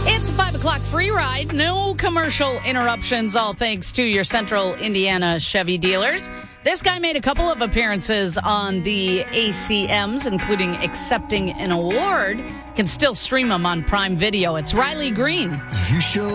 It's a 5 o'clock free ride. No commercial interruptions, all thanks to your Central Indiana Chevy dealers. This guy made a couple of appearances on the ACMs, including accepting an award. Can still stream them on Prime Video. It's Riley Green. You show